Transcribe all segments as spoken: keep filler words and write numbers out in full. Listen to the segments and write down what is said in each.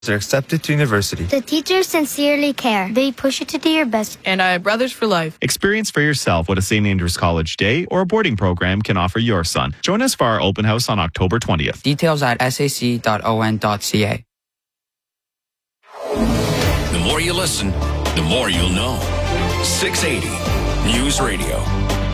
are accepted to university. The teachers sincerely care. They push you to do your best. And I have brothers for life. Experience for yourself what a Saint Andrews College day or a boarding program can offer your son. Join us for our open house on October twentieth. Details at s a c dot o n dot c a. The more you listen, the more you'll know. six eighty News Radio.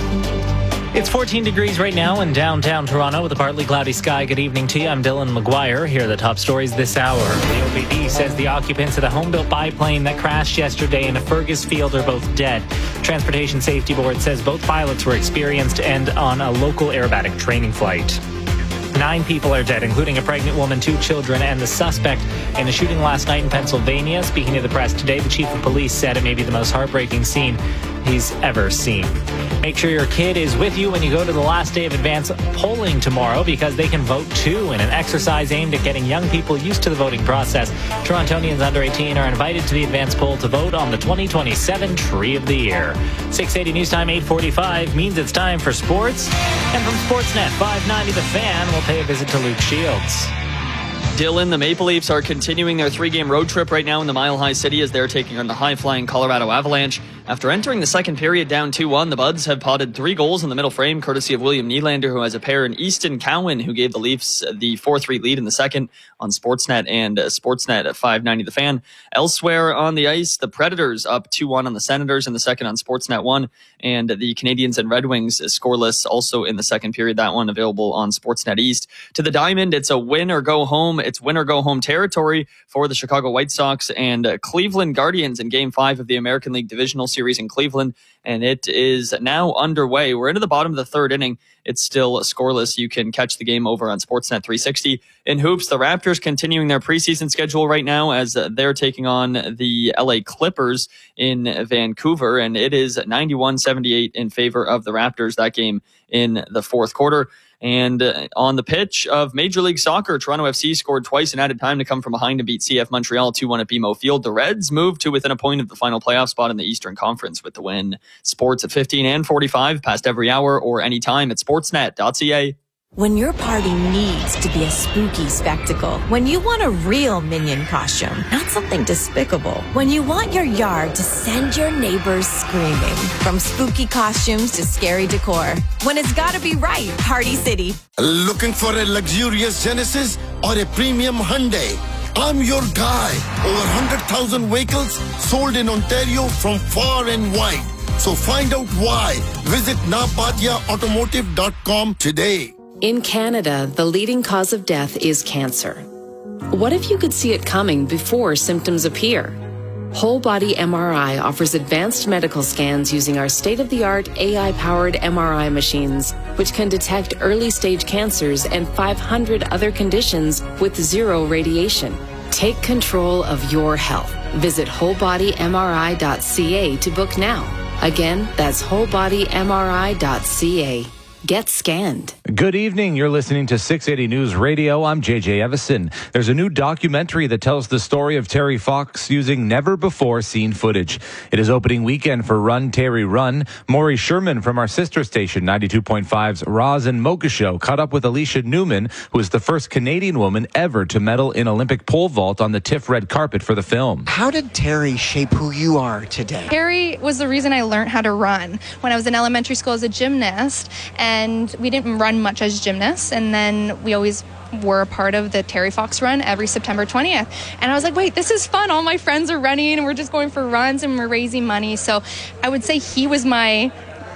It's fourteen degrees right now in downtown Toronto with a partly cloudy sky. Good evening to you. I'm Dylan McGuire. Here are the top stories this hour. The O B D says the occupants of the home-built biplane that crashed yesterday in a Fergus field are both dead. Transportation Safety Board says both pilots were experienced and on a local aerobatic training flight. Nine people are dead, including a pregnant woman, two children, and the suspect in a shooting last night in Pennsylvania. Speaking to the press today, the chief of police said it may be the most heartbreaking scene he's ever seen. Make sure your kid is with you when you go to the last day of advance polling tomorrow, because they can vote too in an exercise aimed at getting young people used to the voting process. Torontonians under eighteen are invited to the advance poll to vote on the twenty twenty-seven Tree of the Year. six eighty News Time eight forty-five means it's time for sports. And from Sportsnet five ninety The Fan, we'll pay a visit to Luke Shields. Dylan, the Maple Leafs are continuing their three-game road trip right now in the Mile High City as they're taking on the high-flying Colorado Avalanche. After entering the second period down two one, the Buds have potted three goals in the middle frame, courtesy of William Nylander, who has a pair, and Easton Cowan, who gave the Leafs the four three lead in the second on Sportsnet and uh, Sportsnet at five ninety The Fan. Elsewhere on the ice, the Predators up two one on the Senators in the second on Sportsnet one, and the Canadiens and Red Wings scoreless also in the second period, that one available on Sportsnet East. To the Diamond, it's a win or go home. It's win or go home territory for the Chicago White Sox and uh, Cleveland Guardians in Game five of the American League Divisional Series in Cleveland, and it is now underway. We're into the bottom of the third inning. It's still scoreless. You can catch the game over on Sportsnet three sixty. In hoops, the Raptors continuing their preseason schedule right now as they're taking on the L A Clippers in Vancouver, and it is ninety-one seventy-eight in favor of the Raptors, that game in the fourth quarter. And uh, on the pitch of Major League Soccer, Toronto F C scored twice in added time to come from behind and beat C F Montreal two one at B M O Field. The Reds moved to within a point of the final playoff spot in the Eastern Conference with the win. Sports at fifteen and forty-five, past every hour or anytime at sportsnet dot c a. When your party needs to be a spooky spectacle, when you want a real Minion costume, not something despicable, when you want your yard to send your neighbors screaming, from spooky costumes to scary decor, when it's gotta be right, Party City. Looking for a luxurious Genesis or a premium Hyundai? I'm your guy. Over one hundred thousand vehicles sold in Ontario from far and wide. So find out why. Visit napatia automotive dot com today. In Canada, the leading cause of death is cancer. What if you could see it coming before symptoms appear? Whole Body M R I offers advanced medical scans using our state-of-the-art A I-powered M R I machines, which can detect early-stage cancers and five hundred other conditions with zero radiation. Take control of your health. Visit whole body m r i dot c a to book now. Again, that's whole body m r i dot c a. Get scanned. Good evening. You're listening to six eighty News Radio. I'm J J Evison. There's a new documentary that tells the story of Terry Fox using never-before-seen footage. It is opening weekend for Run, Terry, Run. Maury Sherman from our sister station, ninety-two point five's Roz and Mocha Show, caught up with Alicia Newman, who is the first Canadian woman ever to medal in Olympic pole vault on the TIFF red carpet for the film. How did Terry shape who you are today? Terry was the reason I learned how to run. When I was in elementary school as a gymnast, and we didn't run much as gymnasts, and then we always were a part of the Terry Fox run every September twentieth. And I was like, wait, this is fun. All my friends are running and we're just going for runs and we're raising money. So I would say he was my,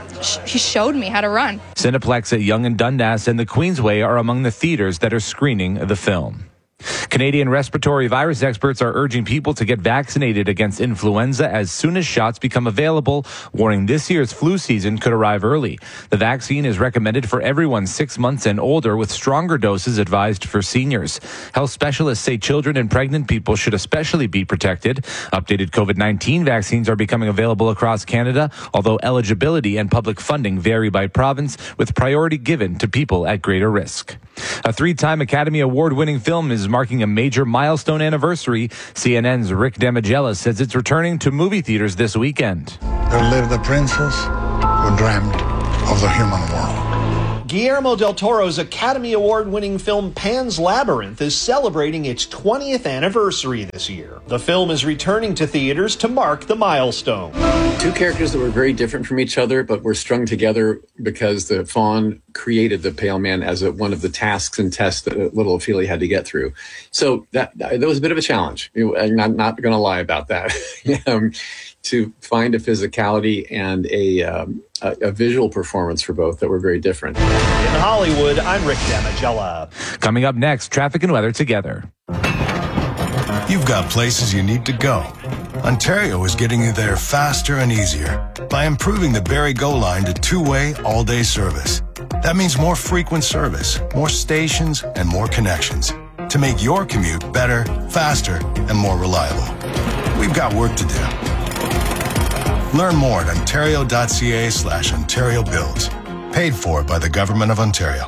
he showed me how to run. Cineplex at Yonge and Dundas and the Queensway are among the theaters that are screening the film. Canadian respiratory virus experts are urging people to get vaccinated against influenza as soon as shots become available, warning this year's flu season could arrive early. The vaccine is recommended for everyone six months and older, with stronger doses advised for seniors. Health specialists say children and pregnant people should especially be protected. Updated COVID nineteen vaccines are becoming available across Canada, although eligibility and public funding vary by province, with priority given to people at greater risk. A three-time Academy Award-winning film is marking a major milestone anniversary. C N N's Rick Damigella says it's returning to movie theaters this weekend. There lived the princess who dreamt of the human world. Guillermo del Toro's Academy Award-winning film Pan's Labyrinth is celebrating its twentieth anniversary this year. The film is returning to theaters to mark the milestone. Two characters that were very different from each other, but were strung together because the faun created the Pale Man as a, one of the tasks and tests that little Ophelia had to get through. So that, that was a bit of a challenge. I'm not, not going to lie about that. um, to find a physicality and a, um, a, a visual performance for both that were very different. In Hollywood, I'm Rick Damagella. Coming up next, traffic and weather together. You've got places you need to go. Ontario is getting you there faster and easier by improving the Barrie Go line to two-way, all-day service. That means more frequent service, more stations, and more connections to make your commute better, faster, and more reliable. We've got work to do. Learn more at ontario.ca slash Ontario Builds. Paid for by the Government of Ontario.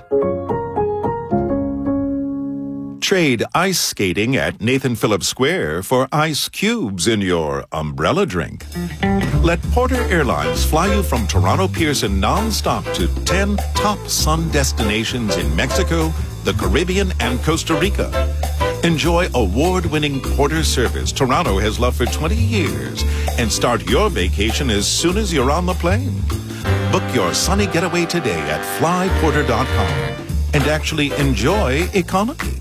Trade ice skating at Nathan Phillips Square for ice cubes in your umbrella drink. Let Porter Airlines fly you from Toronto Pearson non-stop to ten top sun destinations in Mexico, the Caribbean, and Costa Rica. Enjoy award-winning Porter service Toronto has loved for twenty years and start your vacation as soon as you're on the plane. Book your sunny getaway today at fly porter dot com and actually enjoy economy.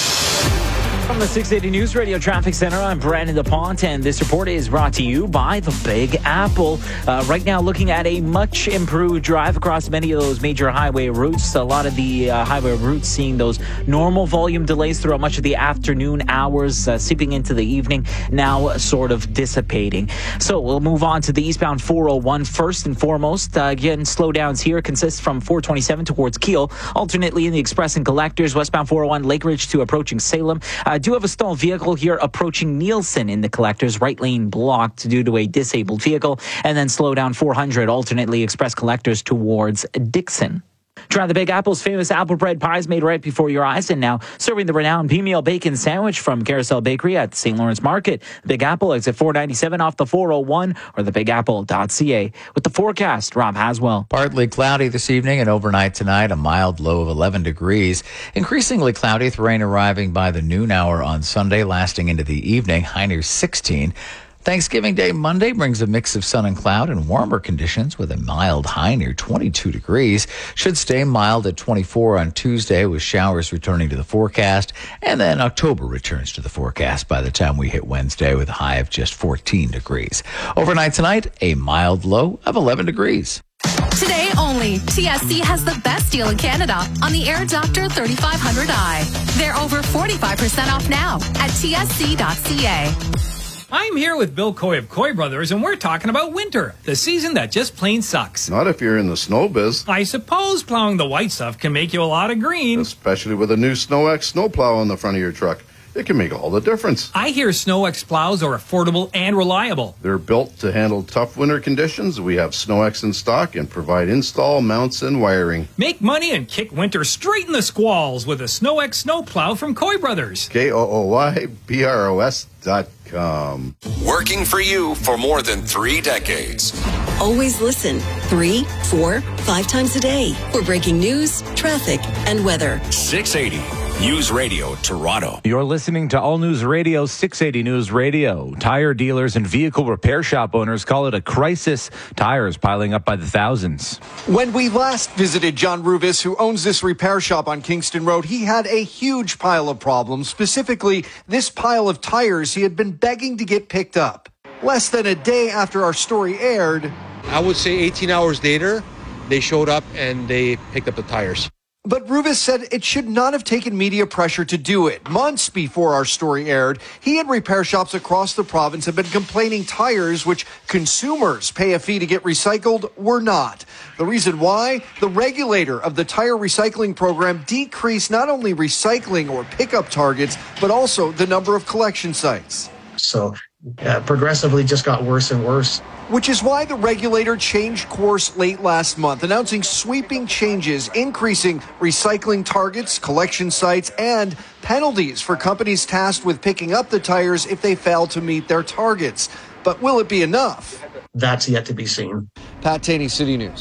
From the six eighty News Radio Traffic Center, I'm Brandon DePont, and this report is brought to you by the Big Apple. Uh, right now, looking at a much improved drive across many of those major highway routes. A lot of the uh, highway routes seeing those normal volume delays throughout much of the afternoon hours, uh, seeping into the evening, now sort of dissipating. So we'll move on to the eastbound four oh one first and foremost. Uh, again, slowdowns here consist from four twenty-seven towards Kiel, alternately in the Express and Collectors, westbound four oh one Lake Ridge to approaching Salem. Uh, do have a stalled vehicle here approaching Nielsen in the Collectors, right lane blocked due to a disabled vehicle, and then slow down four hundred, alternately Express Collectors towards Dixon. Try the Big Apple's famous apple bread pies made right before your eyes, and now serving the renowned P-Meal Bacon Sandwich from Carousel Bakery at Saint Lawrence Market. The Big Apple, exit four ninety-seven off the four oh one or the big apple dot c a. With the forecast, Rob Haswell. Partly cloudy this evening and overnight tonight, a mild low of eleven degrees. Increasingly cloudy with rain arriving by the noon hour on Sunday, lasting into the evening, high near sixteen. Thanksgiving Day Monday brings a mix of sun and cloud and warmer conditions with a mild high near twenty-two degrees. Should stay mild at twenty-four on Tuesday with showers returning to the forecast. And then October returns to the forecast by the time we hit Wednesday with a high of just fourteen degrees. Overnight tonight, a mild low of eleven degrees. Today only, T S C has the best deal in Canada on the Air Doctor thirty-five hundred i. They're over forty-five percent off now at T S C dot C A. I'm here with Bill Coy of Coy Brothers, and we're talking about winter, the season that just plain sucks. Not if you're in the snow biz. I suppose plowing the white stuff can make you a lot of green. Especially with a new SnowX snowplow on the front of your truck. It can make all the difference. I hear SnowX plows are affordable and reliable. They're built to handle tough winter conditions. We have SnowX in stock and provide install, mounts, and wiring. Make money and kick winter straight in the squalls with a SnowX snowplow from Coy Brothers. K O O Y B R O S dot com. Working for you for more than three decades. Always listen three, four, five times a day for breaking news, traffic, and weather. six eighty News Radio Toronto. You're listening to All News Radio, six eighty News Radio. Tire dealers and vehicle repair shop owners call it a crisis. Tires piling up by the thousands. When we last visited John Ruvis, who owns this repair shop on Kingston Road, he had a huge pile of problems, specifically this pile of tires he had been begging to get picked up. Less than a day after our story aired, I would say eighteen hours later, they showed up and they picked up the tires. But Ruvis said it should not have taken media pressure to do it. Months before our story aired, he and repair shops across the province have been complaining tires, which consumers pay a fee to get recycled, were not. The reason why? The regulator of the tire recycling program decreased not only recycling or pickup targets, but also the number of collection sites. So uh, progressively just got worse and worse. Which is why the regulator changed course late last month, announcing sweeping changes, increasing recycling targets, collection sites, and penalties for companies tasked with picking up the tires if they fail to meet their targets. But will it be enough? That's yet to be seen. Pat Taney, City News.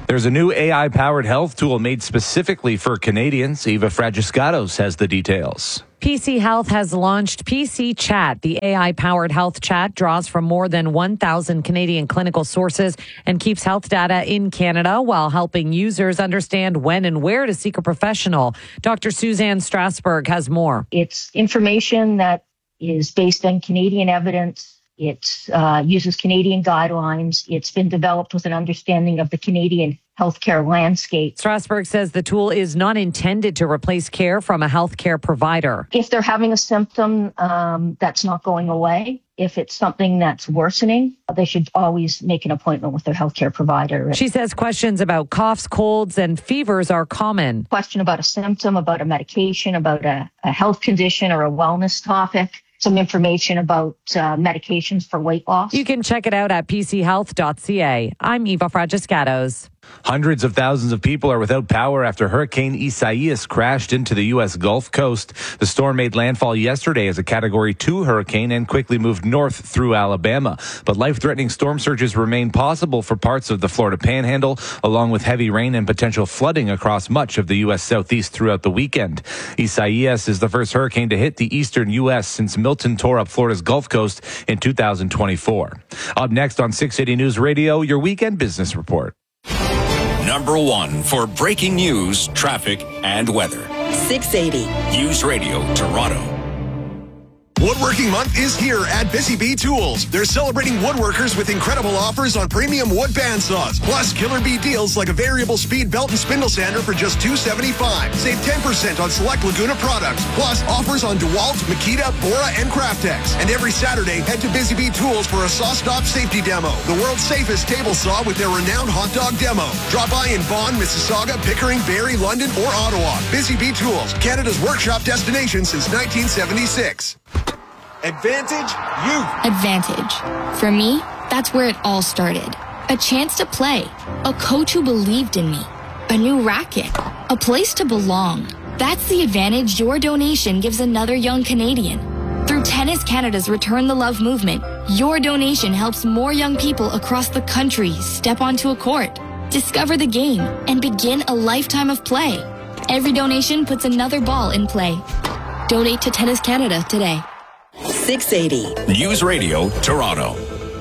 There's a new A I-powered health tool made specifically for Canadians. Eva Fragiscatos has the details. P C Health has launched P C Chat. The A I-powered health chat draws from more than one thousand Canadian clinical sources and keeps health data in Canada while helping users understand when and where to seek a professional. Doctor Suzanne Strasberg has more. It's information that is based on Canadian evidence. It uh, uses Canadian guidelines. It's been developed with an understanding of the Canadian healthcare landscape. Strasberg says the tool is not intended to replace care from a healthcare provider. If they're having a symptom um, that's not going away, if it's something that's worsening, they should always make an appointment with their healthcare provider. She says questions about coughs, colds, and fevers are common. Question about a symptom, about a medication, about a, a health condition or a wellness topic. Some information about uh, medications for weight loss. You can check it out at p c health dot c a. I'm Eva Fragiscatos. Hundreds of thousands of people are without power after Hurricane Isaias crashed into the U S Gulf Coast. The storm made landfall yesterday as a Category two hurricane and quickly moved north through Alabama. But life-threatening storm surges remain possible for parts of the Florida Panhandle, along with heavy rain and potential flooding across much of the U S Southeast throughout the weekend. Isaias is the first hurricane to hit the eastern U S since Milton tore up Florida's Gulf Coast in two thousand twenty-four. Up next on six eighty News Radio, your weekend business report. Number one for breaking news, traffic, and weather. six eighty News Radio Toronto. Woodworking Month is here at Busy Bee Tools. They're celebrating woodworkers with incredible offers on premium wood bandsaws, plus killer bee deals like a variable speed belt and spindle sander for just two seventy-five. Save ten percent on select Laguna products, plus offers on DeWalt, Makita, Bora, and Craftex. And every Saturday, head to Busy Bee Tools for a saw stop safety demo, the world's safest table saw with their renowned hot dog demo. Drop by in Vaughan, Mississauga, Pickering, Barrie, London, or Ottawa. Busy Bee Tools, Canada's workshop destination since nineteen seventy-six. Advantage Youth. Advantage. For me, that's where it all started. A chance to play. A coach who believed in me. A new racket. A place to belong. That's the advantage your donation gives another young Canadian. Through Tennis Canada's Return the Love movement, your donation helps more young people across the country step onto a court, discover the game, and begin a lifetime of play. Every donation puts another ball in play. Donate to Tennis Canada today. six eighty News Radio Toronto.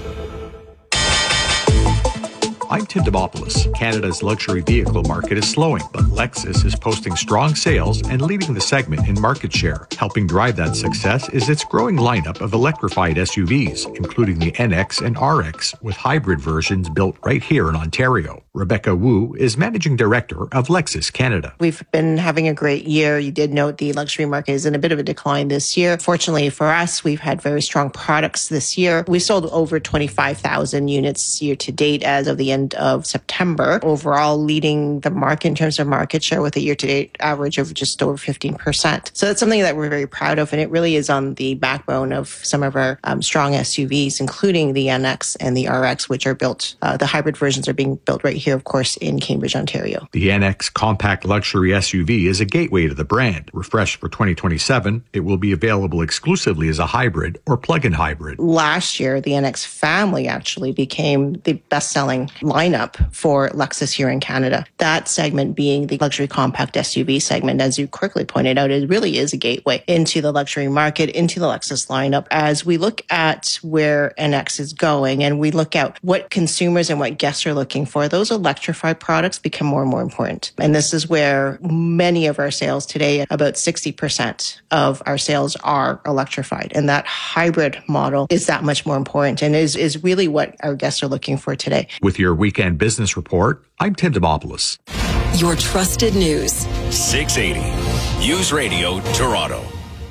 I'm Tim Demopoulos. Canada's luxury vehicle market is slowing, but Lexus is posting strong sales and leading the segment in market share. Helping drive that success is its growing lineup of electrified S U Vs, including the N X and R X, with hybrid versions built right here in Ontario. Rebecca Wu is Managing Director of Lexus Canada. We've been having a great year. You did note the luxury market is in a bit of a decline this year. Fortunately for us, we've had very strong products this year. We sold over twenty-five thousand units year to date as of the end of September, overall leading the market in terms of market share with a year-to-date average of just over fifteen percent. So that's something that we're very proud of, and it really is on the backbone of some of our um, strong S U Vs, including the N X and the R X, which are built, uh, the hybrid versions are being built right here, of course, in Cambridge, Ontario. The N X compact luxury S U V is a gateway to the brand. Refreshed for twenty twenty-seven, it will be available exclusively as a hybrid or plug-in hybrid. Last year, the N X family actually became the best-selling lineup for Lexus here in Canada. That segment being the luxury compact S U V segment, as you correctly pointed out, it really is a gateway into the luxury market, into the Lexus lineup. As we look at where N X is going and we look at what consumers and what guests are looking for, those electrified products become more and more important. And this is where many of our sales today, about sixty percent of our sales are electrified. And that hybrid model is that much more important and is, is really what our guests are looking for today. With your weekend business report, I'm Tim Demopoulos. Your trusted news. six eighty News Radio Toronto.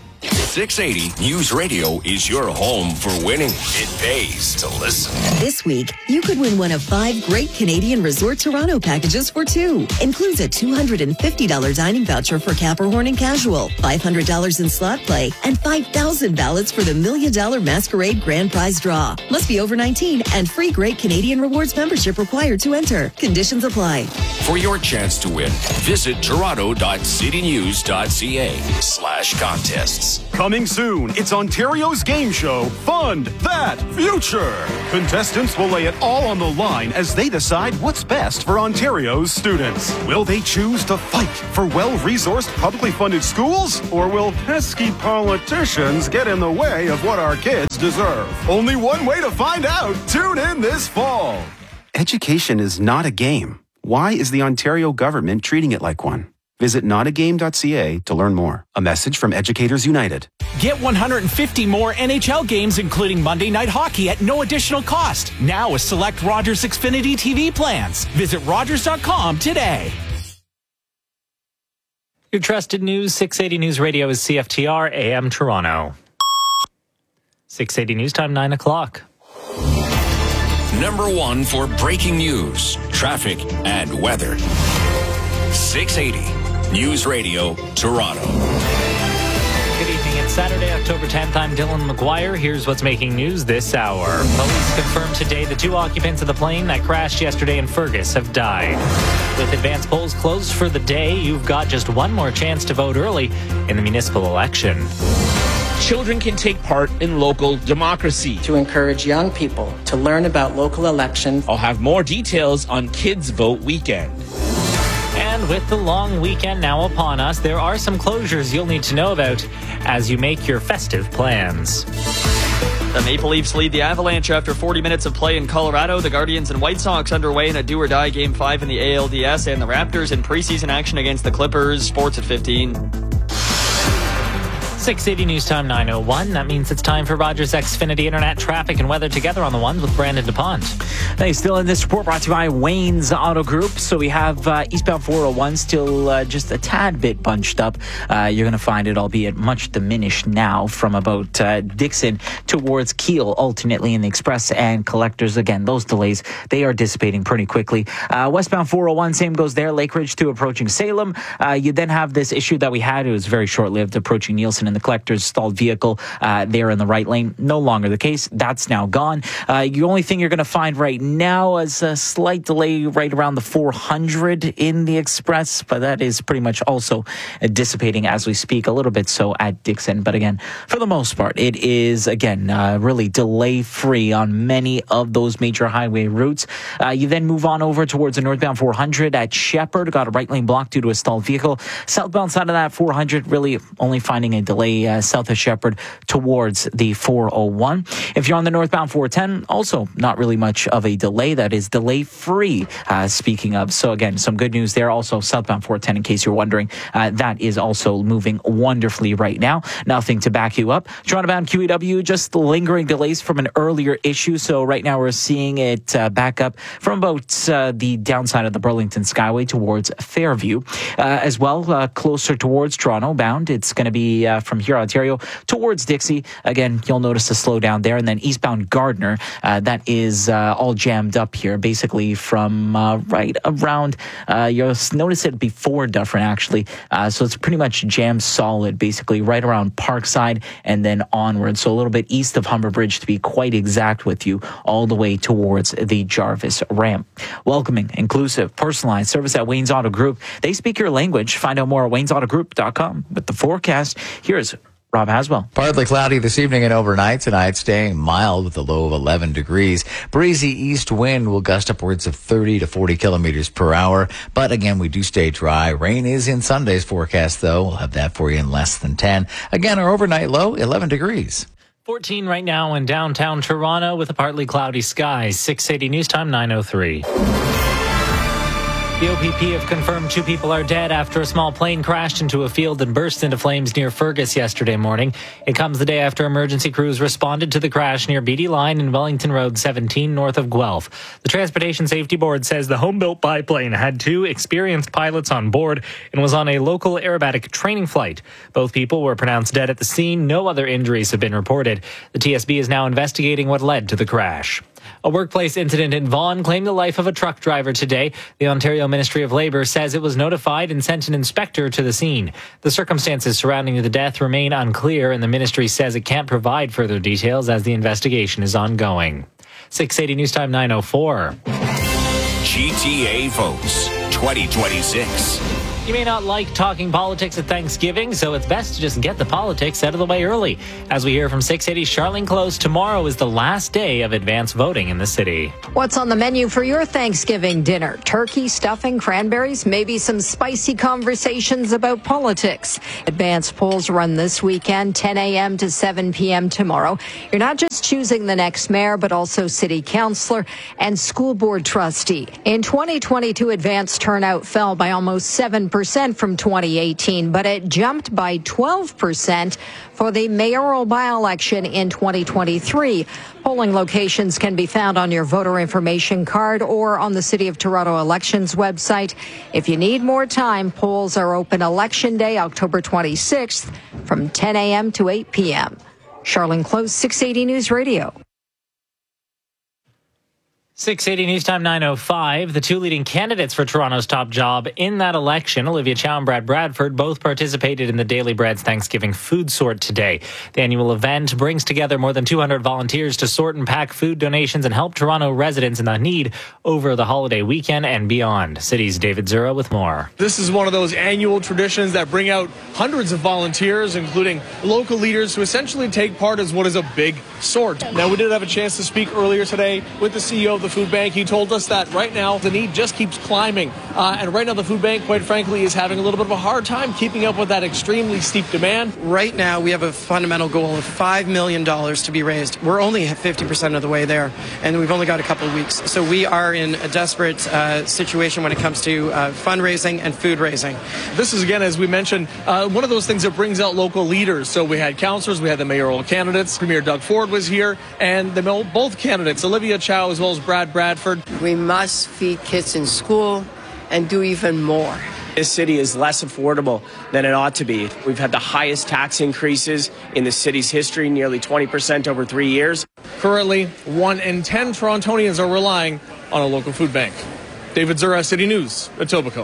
six eighty News Radio is your home for winning. It pays to listen. This week, you could win one of five great Canadian Resort Toronto packages for two. Includes a two hundred fifty dollars dining voucher for Capricorn and Casual, five hundred dollars in slot play, and five thousand ballots for the Million Dollar Masquerade Grand Prize Draw. Must be over nineteen and free Great Canadian Rewards membership required to enter. Conditions apply. For your chance to win, visit toronto dot citynews dot c a slash contests. Yes, coming soon, it's Ontario's game show, Fund That Future. Contestants will lay it all on the line as they decide what's best for Ontario's students. Will they choose to fight for well-resourced, publicly funded schools? Or will pesky politicians get in the way of what our kids deserve? Only one way to find out. Tune in this fall. Education is not a game. Why is the Ontario government treating it like one? Visit not a game dot c a to learn more. A message from Educators United. Get one hundred fifty more N H L games, including Monday Night Hockey, at no additional cost. Now with select Rogers Xfinity T V plans. Visit Rogers dot com today. Your trusted news, six eighty News Radio is C F T R A M Toronto. six eighty News Time, nine o'clock. Number one for breaking news, traffic, and weather. six eighty News Radio, Toronto. Good evening. It's Saturday, October tenth. I'm Dylan McGuire. Here's what's making news this hour. Police confirmed today the two occupants of the plane that crashed yesterday in Fergus have died. With advanced polls closed for the day, you've got just one more chance to vote early in the municipal election. Children can take part in local democracy. To encourage young people to learn about local elections. I'll have more details on Kids Vote Weekend. And with the long weekend now upon us, there are some closures you'll need to know about as you make your festive plans. The Maple Leafs lead the Avalanche after forty minutes of play in Colorado. The Guardians and White Sox underway in a do-or-die Game five in the A L D S, and the Raptors in preseason action against the Clippers. Sports at fifteen. six eighty News Time, nine oh one. That means it's time for Rogers Xfinity Internet traffic and weather together on the ones with Brandon DuPont. Hey, still in this report brought to you by Wayne's Auto Group. So we have uh, eastbound four oh one still uh, just a tad bit bunched up. Uh, you're going to find it, albeit much diminished now, from about uh, Dixon towards Keele, alternately in the Express and Collectors. Again, those delays, they are dissipating pretty quickly. Uh, westbound four oh one, same goes there. Lake Ridge to approaching Salem. Uh, you then have this issue that we had. It was very short-lived, approaching Nielsen in the Collectors stalled vehicle uh, there in the right lane. No longer the case. That's now gone. Uh, the only thing you're going to find right now is a slight delay right around the four hundred in the Express, but that is pretty much also uh, dissipating as we speak, a little bit so at Dixon. But again, for the most part, it is, again, uh, really delay-free on many of those major highway routes. Uh, you then move on over towards the northbound four hundred at Shepherd. Got a right lane blocked due to a stalled vehicle. Southbound side of that four hundred, really only finding a delay uh, south of Shepherd towards the four oh one. If you're on the northbound four ten, also not really much of a delay. That is delay-free, uh, speaking of. So again, some good news there. Also, southbound four ten, in case you're wondering, uh, that is also moving wonderfully right now. Nothing to back you up. Toronto-bound Q E W, just lingering delays from an earlier issue. So right now we're seeing it uh, back up from about uh, the downside of the Burlington Skyway towards Fairview. Uh, as well, uh, closer towards Toronto-bound, it's going to be uh, from here, Ontario, towards Dixie. Again, you'll notice a slowdown there. And then eastbound Gardner, uh, that is uh, all jammed up here, basically from uh, right around, uh, you'll notice it before Dufferin, actually. Uh, so it's pretty much jammed solid, basically right around Parkside and then onward. So a little bit east of Humber Bridge, to be quite exact with you, all the way towards the Jarvis ramp. Welcoming, inclusive, personalized service at Wayne's Auto Group. They speak your language. Find out more at waynes auto group dot com. With the forecast, here's Rob Haswell. Partly cloudy this evening and overnight tonight, staying mild with a low of eleven degrees. Breezy east wind will gust upwards of thirty to forty kilometers per hour. But again, we do stay dry. Rain is in Sunday's forecast, though. We'll have that for you in less than ten. Again, our overnight low, eleven degrees. fourteen right now in downtown Toronto with a partly cloudy sky. six eighty News Time, nine oh three. The O P P have confirmed two people are dead after a small plane crashed into a field and burst into flames near Fergus yesterday morning. It comes the day after emergency crews responded to the crash near Beatty Line and Wellington Road seventeen north of Guelph. The Transportation Safety Board says the home-built biplane had two experienced pilots on board and was on a local aerobatic training flight. Both people were pronounced dead at the scene. No other injuries have been reported. The T S B is now investigating what led to the crash. A workplace incident in Vaughan claimed the life of a truck driver today. The Ontario Ministry of Labour says it was notified and sent an inspector to the scene. The circumstances surrounding the death remain unclear, and the ministry says it can't provide further details as the investigation is ongoing. six eighty News Time, nine oh four. G T A votes twenty twenty-six. You may not like talking politics at Thanksgiving, so it's best to just get the politics out of the way early. As we hear from six eighty's Charlene Close, tomorrow is the last day of advance voting in the city. What's on the menu for your Thanksgiving dinner? Turkey, stuffing, cranberries, maybe some spicy conversations about politics. Advance polls run this weekend, ten a.m. to seven p.m. tomorrow. You're not just choosing the next mayor, but also city councilor and school board trustee. In twenty twenty-two, advance turnout fell by almost seven percent from twenty eighteen, but it jumped by twelve percent for the mayoral by-election in twenty twenty-three. Polling locations can be found on your voter information card or on the City of Toronto Elections website. If you need more time, polls are open Election Day, October twenty-sixth, from ten a.m. to eight p.m. Charlene Close, six eighty News Radio. six eighty News Time nine oh five. The two leading candidates for Toronto's top job in that election, Olivia Chow and Brad Bradford, both participated in the Daily Bread's Thanksgiving food sort today. The annual event brings together more than two hundred volunteers to sort and pack food donations and help Toronto residents in the need over the holiday weekend and beyond. City's David Zura with more. This is one of those annual traditions that bring out hundreds of volunteers, including local leaders who essentially take part as what is a big sort. Now, we did have a chance to speak earlier today with the C E O of the food bank. He told us that right now the need just keeps climbing. Uh, and right now the food bank, quite frankly, is having a little bit of a hard time keeping up with that extremely steep demand. Right now we have a fundamental goal of five million dollars to be raised. We're only fifty percent of the way there, and we've only got a couple of weeks. So we are in a desperate uh, situation when it comes to uh, fundraising and food raising. This is, again, as we mentioned, uh, one of those things that brings out local leaders. So we had councillors, we had the mayoral candidates. Premier Doug Ford was here, and the, both candidates, Olivia Chow as well as Brad Bradford. We must feed kids in school and do even more. This city is less affordable than it ought to be. We've had the highest tax increases in the city's history, nearly twenty percent over three years. Currently, one in ten Torontonians are relying on a local food bank. David Zura, City News, Etobicoke.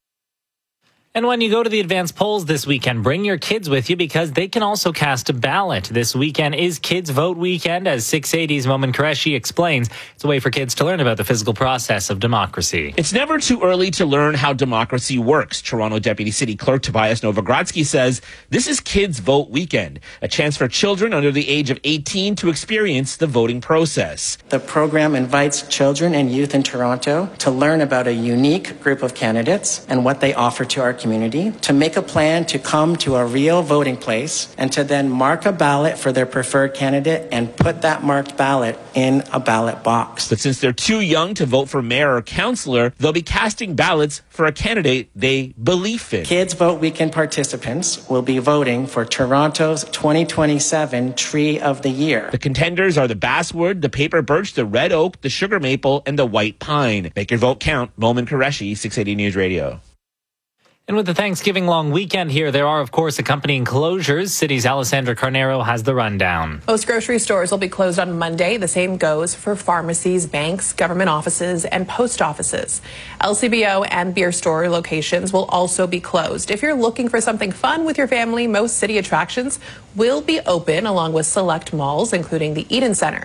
And when you go to the advance polls this weekend, bring your kids with you because they can also cast a ballot. This weekend is Kids Vote Weekend, as six eighty's Momin Qureshi explains. It's a way for kids to learn about the physical process of democracy. It's never too early to learn how democracy works. Toronto Deputy City Clerk Tobias Novogradsky says this is Kids Vote Weekend, a chance for children under the age of eighteen to experience the voting process. The program invites children and youth in Toronto to learn about a unique group of candidates and what they offer to our community, to make a plan to come to a real voting place, and to then mark a ballot for their preferred candidate and put that marked ballot in a ballot box. But since they're too young to vote for mayor or councillor, they'll be casting ballots for a candidate they believe in. Kids Vote Weekend participants will be voting for Toronto's twenty twenty-seven Tree of the Year. The contenders are the basswood, the paper birch, the red oak, the sugar maple, and the white pine. Make your vote count. Momin Qureshi, six eighty News Radio. And with the Thanksgiving long weekend here, there are, of course, accompanying closures. City's Alessandra Carnero has the rundown. Most grocery stores will be closed on Monday. The same goes for pharmacies, banks, government offices, and post offices. L C B O and beer store locations will also be closed. If you're looking for something fun with your family, most city attractions will be open, along with select malls, including the Eden Center.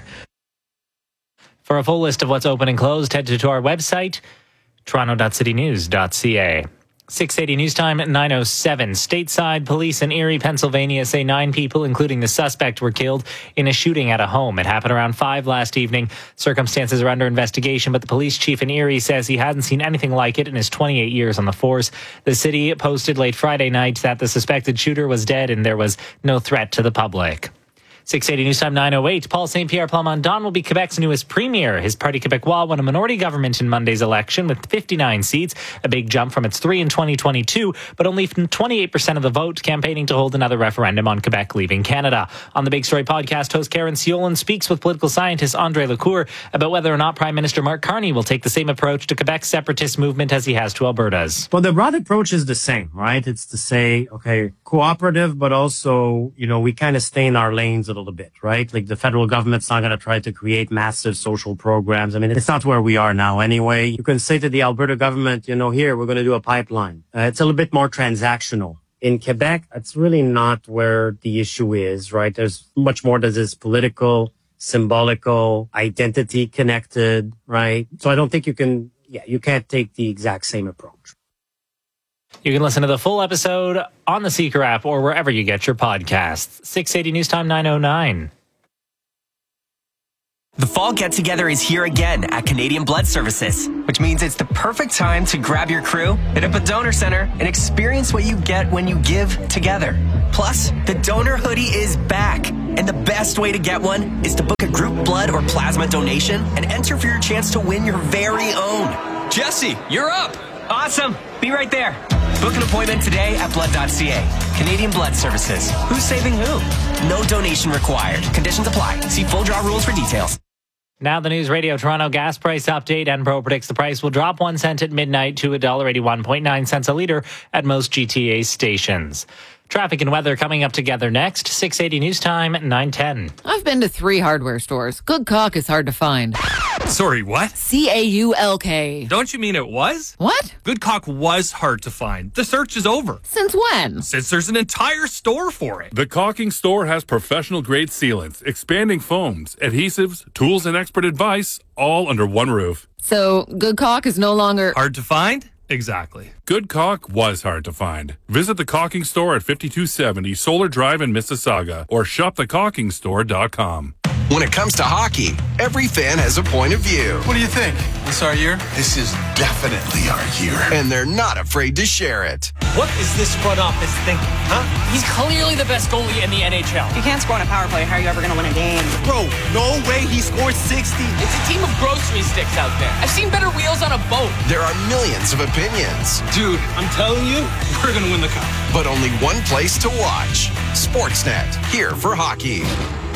For a full list of what's open and closed, head to, to our website, toronto dot city news dot c a. six eighty News Time at nine oh seven. Stateside police in Erie, Pennsylvania say nine people, including the suspect, were killed in a shooting at a home. It happened around five last evening. Circumstances are under investigation, but the police chief in Erie says he hasn't seen anything like it in his twenty-eight years on the force. The city posted late Friday night that the suspected shooter was dead and there was no threat to the public. six eighty News Time nine oh eight. Paul Saint Pierre Plamondon will be Quebec's newest premier. His Parti Québécois won a minority government in Monday's election with fifty-nine seats, a big jump from its three in twenty twenty-two, but only twenty-eight percent of the vote, campaigning to hold another referendum on Quebec leaving Canada. On the Big Story podcast, host Karen Siolan speaks with political scientist André Lecour about whether or not Prime Minister Mark Carney will take the same approach to Quebec's separatist movement as he has to Alberta's. Well, the broad approach is the same, right? It's to say, okay, cooperative, but also, you know, we kind of stay in our lanes a little bit, right? Like the federal government's not going to try to create massive social programs. I mean, it's not where we are now anyway. You can say to the Alberta government, you know, here, we're going to do a pipeline. Uh, it's a little bit more transactional. In Quebec, it's really not where the issue is, right? There's much more that is political, symbolical, identity connected, right? So I don't think you can, yeah, you can't take the exact same approach. You can listen to the full episode on the Seeker app or wherever you get your podcasts. six eighty News Time nine oh nine. The fall get-together is here again at Canadian Blood Services, which means it's the perfect time to grab your crew, hit up a donor center, and experience what you get when you give together. Plus, the donor hoodie is back, and the best way to get one is to book a group blood or plasma donation and enter for your chance to win your very own. Jesse, you're up! Awesome! Be right there. Book an appointment today at blood dot c a. Canadian Blood Services. Who's saving who? No donation required. Conditions apply. See full draw rules for details. Now the News Radio Toronto gas price update. Enpro predicts the price will drop one cent at midnight to one dollar eighty-one point nine cents a litre at most G T A stations. Traffic and weather coming up together next. six eighty News Time, nine ten. I've been to three hardware stores. Good caulk is hard to find. Sorry, what? C A U L K. Don't you mean it was? What? Good caulk was hard to find. The search is over. Since when? Since there's an entire store for it. The Caulking Store has professional-grade sealants, expanding foams, adhesives, tools, and expert advice, all under one roof. So, good caulk is no longer... Hard to find? Exactly. Good caulk was hard to find. Visit the Caulking Store at fifty-two seventy Solar Drive in Mississauga or shop the caulking store dot com. When it comes to hockey, every fan has a point of view. What do you think? This our year? This is definitely our year. And they're not afraid to share it. What is this front office thinking, huh? He's clearly the best goalie in the N H L. If you can't score on a power play, how are you ever going to win a game? Bro, no way he scored sixty. It's a team of grocery sticks out there. I've seen better wheels on a boat. There are millions of opinions. Dude, I'm telling you, we're going to win the cup. But only one place to watch. Sportsnet, here for hockey.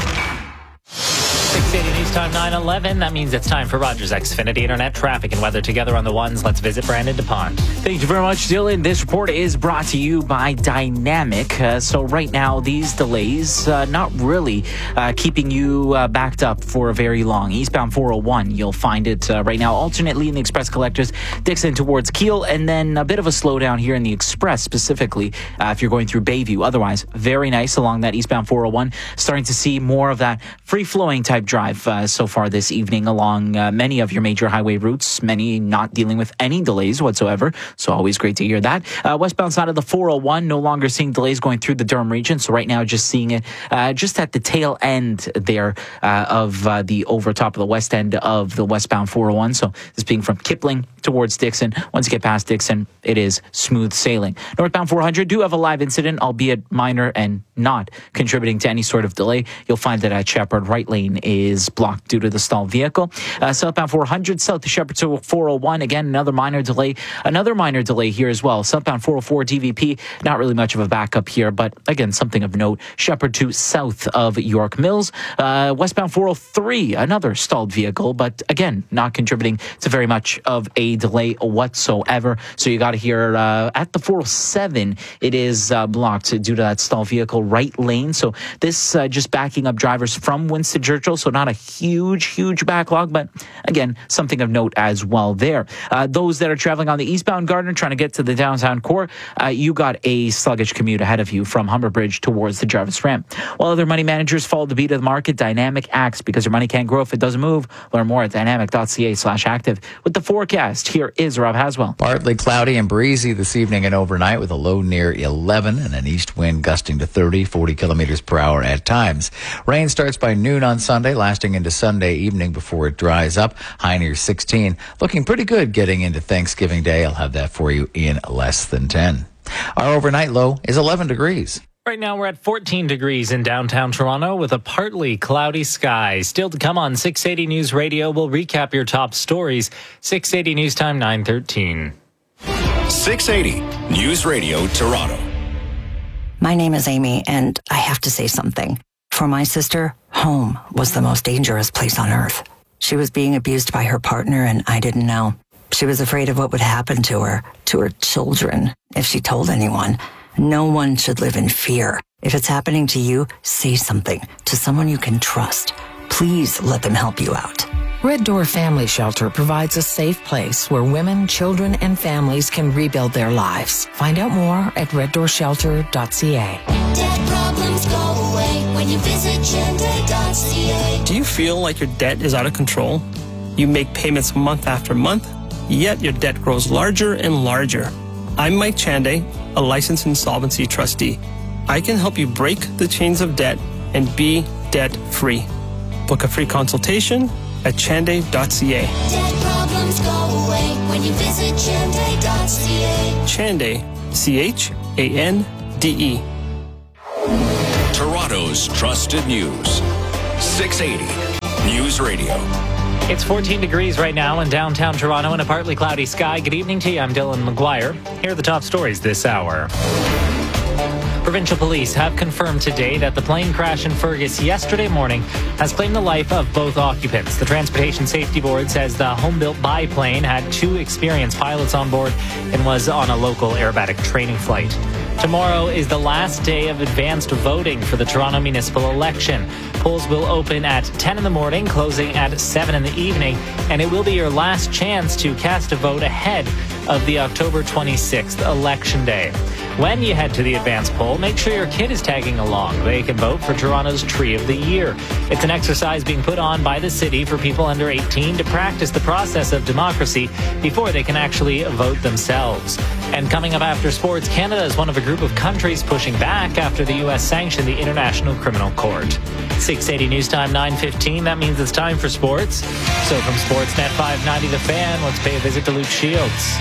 six eighty News Time, nine eleven. That means it's time for Rogers Xfinity Internet traffic and weather together on the ones. Let's visit Brandon DuPont. Thank you very much, Dylan. This report is brought to you by Dynamic. Uh, so right now, these delays, uh, not really uh, keeping you uh, backed up for very long. Eastbound four oh one, you'll find it uh, right now alternately in the Express Collectors, Dixon towards Keele, and then a bit of a slowdown here in the Express specifically uh, if you're going through Bayview. Otherwise, very nice along that eastbound four oh one. Starting to see more of that free-flowing type drive uh, so far this evening along uh, many of your major highway routes, many not dealing with any delays whatsoever. So always great to hear that. Uh, westbound side of the four oh one, no longer seeing delays going through the Durham region. So right now just seeing it uh, just at the tail end there uh, of uh, the over top of the west end of the westbound four oh one. So this being from Kipling towards Dixon. Once you get past Dixon, it is smooth sailing. Northbound four hundred do have a live incident, albeit minor and not contributing to any sort of delay. You'll find that at Shepherd, right lane is blocked due to the stalled vehicle. Uh, southbound four hundred, south to Shepherd to four oh one. Again, another minor delay. Another minor delay here as well. Southbound four oh four D V P, not really much of a backup here, but again, something of note. Shepherd to south of York Mills. Uh, westbound four oh three, another stalled vehicle, but again, not contributing to very much of a delay whatsoever. So you got to hear uh, at the four oh seven, it is uh, blocked due to that stalled vehicle right lane. So this uh, just backing up drivers from Winston Churchill. So not a huge, huge backlog, but again, something of note as well there. Uh, those that are traveling on the eastbound Gardner trying to get to the downtown core, uh, you got a sluggish commute ahead of you from Humber Bridge towards the Jarvis Ramp. While other money managers follow the beat of the market, Dynamic acts because your money can't grow if it doesn't move. Learn more at dynamic.ca slash active. With the forecast, here is Rob Haswell. Partly cloudy and breezy this evening and overnight with a low near eleven and an east wind gusting to thirty, forty kilometers per hour at times. Rain starts by noon on Sunday, lasting into Sunday evening before it dries up. High near sixteen. Looking pretty good getting into Thanksgiving Day. I'll have that for you in less than ten. Our overnight low is eleven degrees. Right now we're at fourteen degrees in downtown Toronto with a partly cloudy sky. Still to come on six eighty News Radio. We'll recap your top stories. six eighty News Time, nine thirteen. six eighty News Radio Toronto. My name is Amy, and I have to say something. For my sister, home was the most dangerous place on earth. She was being abused by her partner, and I didn't know. She was afraid of what would happen to her, to her children, if she told anyone. No one should live in fear. If it's happening to you, say something to someone you can trust. Please let them help you out. Red Door Family Shelter provides a safe place where women, children, and families can rebuild their lives. Find out more at red door shelter dot c a. Debt problems go away when you visit gender dot c a. Do you feel like your debt is out of control? You make payments month after month, yet your debt grows larger and larger. I'm Mike Chanday, a licensed insolvency trustee. I can help you break the chains of debt and be debt-free. Book a free consultation at chanday dot c a. Debt problems go away when you visit chanday dot c a. Chanday, C H A N D E. Toronto's trusted news. six eighty News Radio. It's fourteen degrees right now in downtown Toronto and a partly cloudy sky. Good evening to you. I'm Dylan McGuire. Here are the top stories this hour. Provincial police have confirmed today that the plane crash in Fergus yesterday morning has claimed the life of both occupants. The Transportation Safety Board says the home-built biplane had two experienced pilots on board and was on a local aerobatic training flight. Tomorrow is the last day of advanced voting for the Toronto municipal election. Polls will open at ten in the morning, closing at seven in the evening, and it will be your last chance to cast a vote ahead of the October twenty-sixth election day. When you head to the advanced poll, make sure your kid is tagging along. They can vote for Toronto's Tree of the Year. It's an exercise being put on by the city for people under eighteen to practice the process of democracy before they can actually vote themselves. And coming up after sports, Canada is one of a group of countries pushing back after the U S sanctioned the International Criminal Court. six eighty News Time, nine fifteen. That means it's time for sports. So from Sportsnet five ninety The Fan, let's pay a visit to Luke Shields.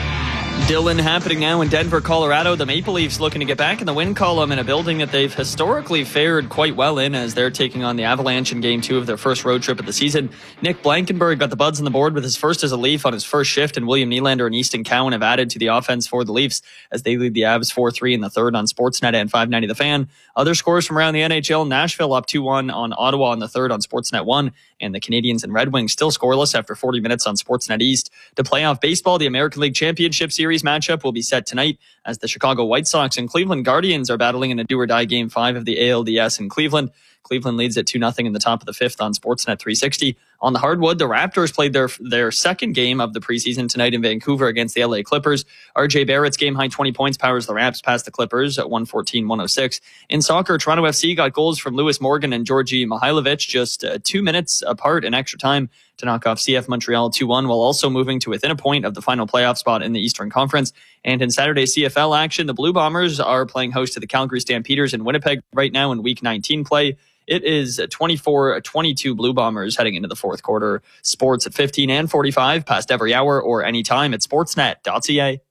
Dylan, happening now in Denver, Colorado. The Maple Leafs looking to get back in the win column in a building that they've historically fared quite well in as they're taking on the Avalanche in game two of their first road trip of the season. Nick Blankenburg got the buds on the board with his first as a Leaf on his first shift, and William Nylander and Easton Cowan have added to the offense for the Leafs as they lead the Avs four three in the third on Sportsnet and five ninety The Fan. Other scores from around the N H L: Nashville up two one on Ottawa in the third on Sportsnet one, and the Canadiens and Red Wings still scoreless after forty minutes on Sportsnet East. To playoff baseball, the American League Championship Series matchup will be set tonight as the Chicago White Sox and Cleveland Guardians are battling in a do-or-die game five of the A L D S in Cleveland. Cleveland leads at two nothing in the top of the fifth on Sportsnet three sixty. On the hardwood, the Raptors played their their second game of the preseason tonight in Vancouver against the L A Clippers. R J Barrett's game-high twenty points powers the Raps past the Clippers at one fourteen one oh six. In soccer, Toronto F C got goals from Lewis Morgan and Georgi Mihailovic just uh, two minutes apart in extra time to knock off C F Montreal two one, while also moving to within a point of the final playoff spot in the Eastern Conference. And in Saturday's C F L action, the Blue Bombers are playing host to the Calgary Stampeders in Winnipeg right now in Week nineteen play. It is twenty-four twenty-two Blue Bombers heading into the fourth quarter. Sports at fifteen and forty-five, past every hour or anytime at sportsnet dot c a.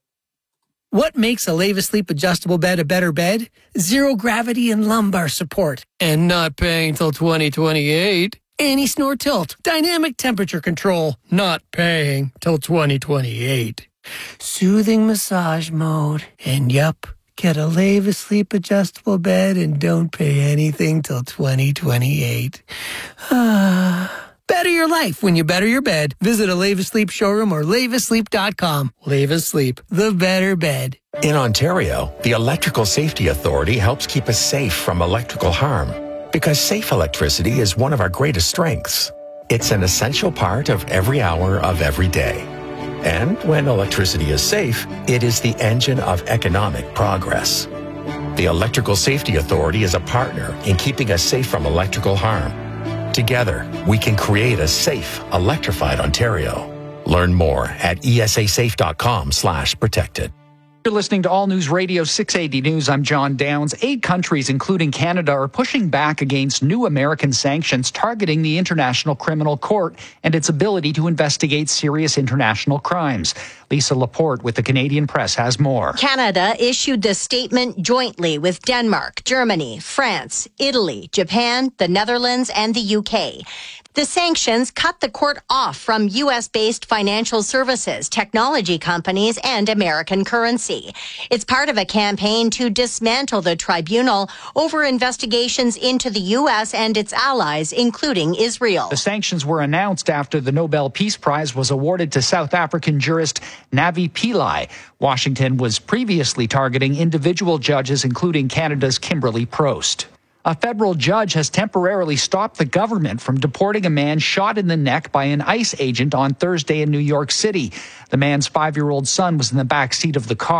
What makes a Leva Sleep adjustable bed a better bed? Zero gravity and lumbar support. And not paying till twenty twenty-eight. Anti-snore tilt. Dynamic temperature control. Not paying till twenty twenty-eight. Soothing massage mode. And yup. Get a Leva Sleep adjustable bed and don't pay anything till twenty twenty-eight. Ah. Better your life when you better your bed. Visit a Leva Sleep showroom or leva sleep dot com. Leva Sleep, the better bed. In Ontario, the Electrical Safety Authority helps keep us safe from electrical harm because safe electricity is one of our greatest strengths. It's an essential part of every hour of every day. And when electricity is safe, it is the engine of economic progress. The Electrical Safety Authority is a partner in keeping us safe from electrical harm. Together, we can create a safe, electrified Ontario. Learn more at e s a safe dot com slash protected. You're listening to All News Radio six eighty News. I'm John Downs. Eight countries, including Canada, are pushing back against new American sanctions targeting the International Criminal Court and its ability to investigate serious international crimes. Lisa Laporte with the Canadian Press has more. Canada issued the statement jointly with Denmark, Germany, France, Italy, Japan, the Netherlands, and the U K. The sanctions cut the court off from U S-based financial services, technology companies, and American currency. It's part of a campaign to dismantle the tribunal over investigations into the U S and its allies, including Israel. The sanctions were announced after the Nobel Peace Prize was awarded to South African jurist Navi Pillay. Washington was previously targeting individual judges, including Canada's Kimberly Prost. A federal judge has temporarily stopped the government from deporting a man shot in the neck by an ICE agent on Thursday in New York City. The man's five-year-old son was in the back seat of the car.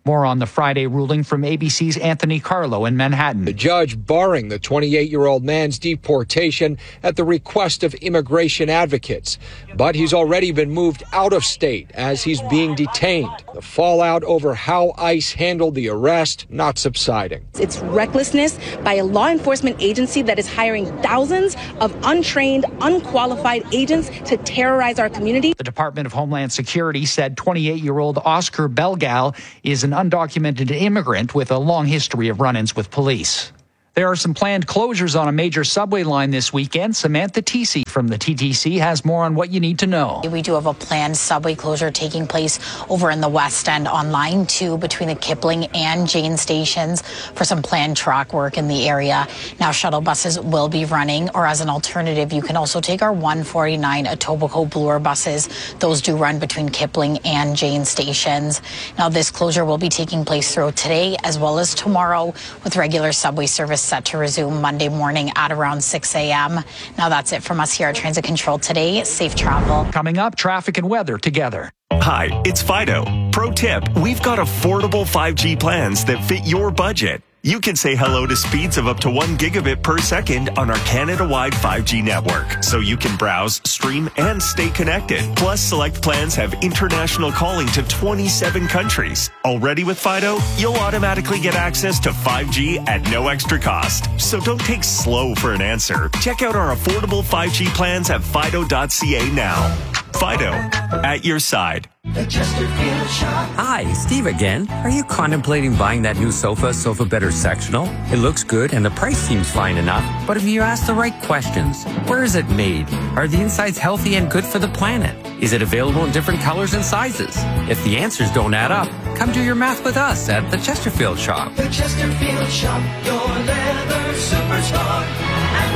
More on the Friday ruling from A B C's Anthony Carlo in Manhattan. The judge barring the twenty-eight-year-old man's deportation at the request of immigration advocates. But he's already been moved out of state as he's being detained. The fallout over how ICE handled the arrest not subsiding. It's recklessness by a law enforcement agency that is hiring thousands of untrained, unqualified agents to terrorize our community. The Department of Homeland Security said twenty-eight-year-old Oscar Belgal is an undocumented immigrant with a long history of run-ins with police. There are some planned closures on a major subway line this weekend. Samantha Teesey from the T T C has more on what you need to know. We do have a planned subway closure taking place over in the West End on line two between the Kipling and Jane stations for some planned track work in the area. Now, shuttle buses will be running, or as an alternative, you can also take our one forty-nine Etobicoke Bloor buses. Those do run between Kipling and Jane stations. Now, this closure will be taking place throughout today as well as tomorrow, with regular subway service set to resume Monday morning at around six a.m. Now that's it from us here at Transit Control today. Safe travel. Coming up, traffic and weather together. Hi, it's Fido. Pro tip, we've got affordable five G plans that fit your budget. You can say hello to speeds of up to one gigabit per second on our Canada-wide five G network, so you can browse, stream, and stay connected. Plus, select plans have international calling to twenty-seven countries. Already with Fido, you'll automatically get access to five G at no extra cost. So don't take slow for an answer. Check out our affordable five G plans at fido dot c a now. Fido, at your side. The Chesterfield Shop. Hi, Steve again. Are you contemplating buying that new sofa, Sofa Better Sectional? It looks good and the price seems fine enough, but if you ask the right questions, where is it made? Are the insides healthy and good for the planet? Is it available in different colors and sizes? If the answers don't add up, come do your math with us at the Chesterfield Shop. The Chesterfield Shop, your leather superstar.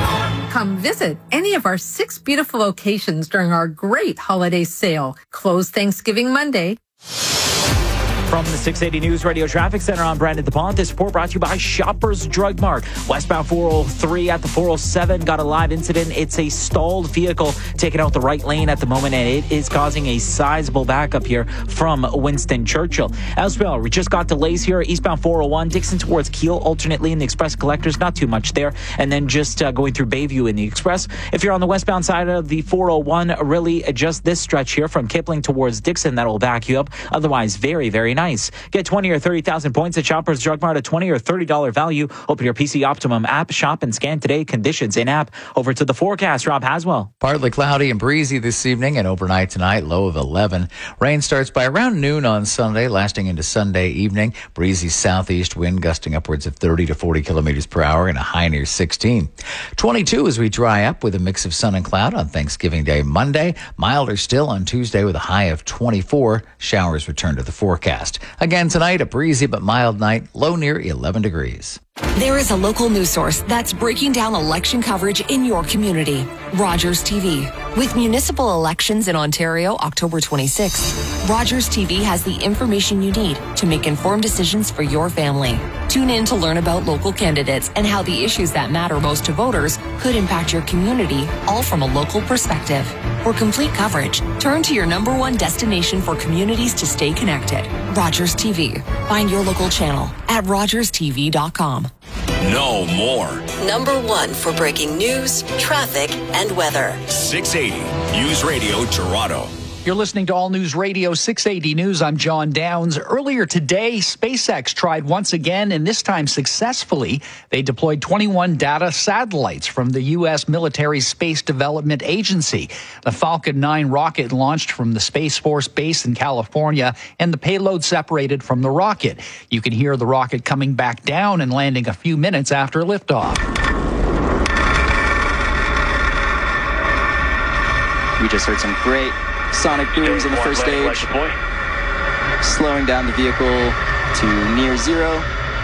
Come visit any of our six beautiful locations during our great holiday sale. Closed Thanksgiving Monday. From the six eighty News Radio Traffic Center, I'm Brandon DePont. This report brought to you by Shoppers Drug Mart. Westbound four oh three at the four oh seven got a live incident. It's a stalled vehicle taking out the right lane at the moment, and it is causing a sizable backup here from Winston Churchill. Elsewhere, we just got delays here. Eastbound four oh one, Dixon towards Keele, alternately in the Express Collectors. Not too much there. And then just uh, going through Bayview in the Express. If you're on the westbound side of the four oh one, really just this stretch here from Kipling towards Dixon, that'll back you up. Otherwise, very, very nice. Get twenty or thirty thousand points at Shoppers Drug Mart, a twenty or thirty dollars value. Open your P C Optimum app, shop and scan today. Conditions in app. Over to the forecast, Rob Haswell. Partly cloudy and breezy this evening and overnight tonight, low of eleven. Rain starts by around noon on Sunday, lasting into Sunday evening. Breezy southeast wind gusting upwards of thirty to forty kilometers per hour and a high near sixteen. twenty-two as we dry up with a mix of sun and cloud on Thanksgiving Day Monday. Milder still on Tuesday with a high of twenty-four. Showers return to the forecast. Again tonight, a breezy but mild night, low near eleven degrees. There is a local news source that's breaking down election coverage in your community. Rogers T V. With municipal elections in Ontario October twenty-sixth, Rogers T V has the information you need to make informed decisions for your family. Tune in to learn about local candidates and how the issues that matter most to voters could impact your community, all from a local perspective. For complete coverage, turn to your number one destination for communities to stay connected. Rogers T V. Find your local channel at rogers t v dot com. No more. Number one for breaking news, traffic, and weather. six eighty News Radio Toronto. You're listening to All News Radio six eighty News. I'm John Downs. Earlier today, SpaceX tried once again, and this time successfully. They deployed twenty-one data satellites from the U S Military Space Development Agency. The Falcon nine rocket launched from the Space Force base in California, and the payload separated from the rocket. You can hear the rocket coming back down and landing a few minutes after liftoff. We just heard some great sonic booms in the first stage, slowing down the vehicle to near zero.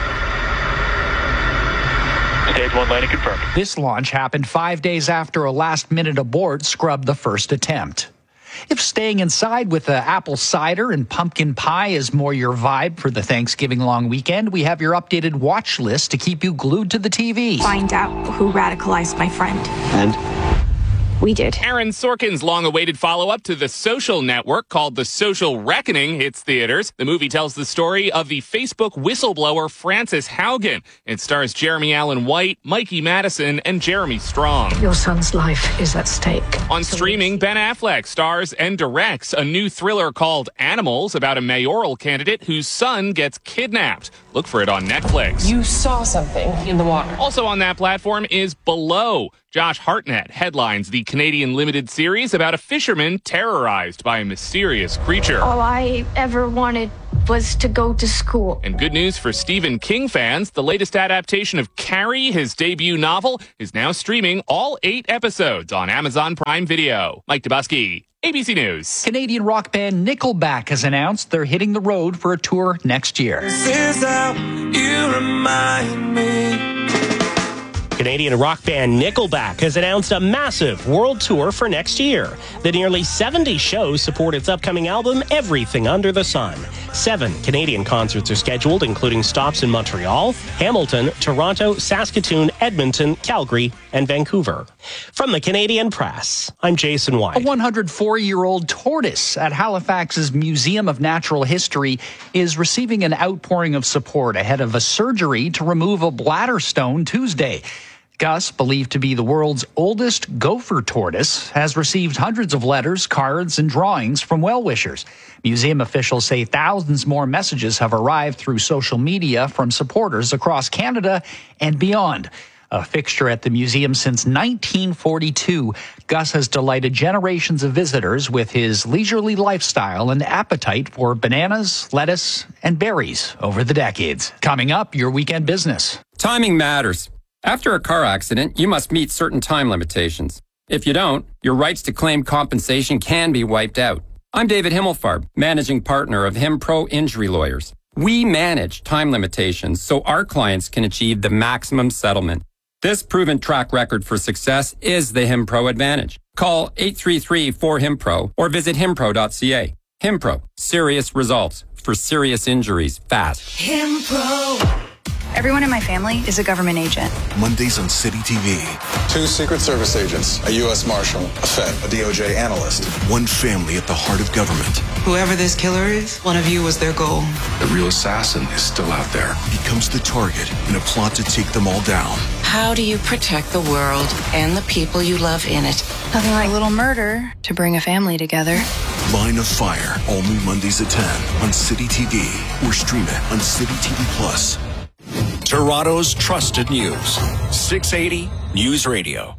Stage one landing confirmed. This launch happened five days after a last-minute abort scrubbed the first attempt. If staying inside with the apple cider and pumpkin pie is more your vibe for the Thanksgiving long weekend, we have your updated watch list to keep you glued to the T V. Find out who radicalized my friend. And? We did. Aaron Sorkin's long-awaited follow-up to The Social Network, called The Social Reckoning, hits theaters. The movie tells the story of the Facebook whistleblower Frances Haugen. It stars Jeremy Allen White, Mikey Madison, and Jeremy Strong. Your son's life is at stake. On streaming, Ben Affleck stars and directs a new thriller called Animals about a mayoral candidate whose son gets kidnapped. Look for it on Netflix. You saw something in the water. Also on that platform is Below. Josh Hartnett headlines the Canadian limited series about a fisherman terrorized by a mysterious creature. All I ever wanted was to go to school. And good news for Stephen King fans, the latest adaptation of Carrie, his debut novel, is now streaming all eight episodes on Amazon Prime Video. Mike Dubusky, A B C News. Canadian rock band Nickelback has announced they're hitting the road for a tour next year. This is how you remind me. Canadian rock band Nickelback has announced a massive world tour for next year. The nearly seventy shows support its upcoming album, Everything Under the Sun. Seven Canadian concerts are scheduled, including stops in Montreal, Hamilton, Toronto, Saskatoon, Edmonton, Calgary, and Vancouver. From the Canadian Press, I'm Jason White. A one hundred four-year-old tortoise at Halifax's Museum of Natural History is receiving an outpouring of support ahead of a surgery to remove a bladder stone Tuesday. Gus, believed to be the world's oldest gopher tortoise, has received hundreds of letters, cards, and drawings from well-wishers. Museum officials say thousands more messages have arrived through social media from supporters across Canada and beyond. A fixture at the museum since nineteen forty-two, Gus has delighted generations of visitors with his leisurely lifestyle and appetite for bananas, lettuce, and berries over the decades. Coming up, your weekend business. Timing matters. After a car accident, you must meet certain time limitations. If you don't, your rights to claim compensation can be wiped out. I'm David Himmelfarb, managing partner of HimPro Injury Lawyers. We manage time limitations so our clients can achieve the maximum settlement. This proven track record for success is the HimPro advantage. Call eight three three, four, HimPro or visit himpro dot c a. HimPro, serious results for serious injuries fast. HimPro. Everyone in my family is a government agent. Mondays on City T V. Two Secret Service agents, a U S Marshal, a Fed, a D O J analyst. One family at the heart of government. Whoever this killer is, one of you was their goal. The real assassin is still out there. Becomes the target in a plot to take them all down. How do you protect the world and the people you love in it? Nothing like a little murder to bring a family together. Line of Fire, all new Mondays at ten on City T V or stream it on City T V Plus. Toronto's trusted news. six eighty News Radio.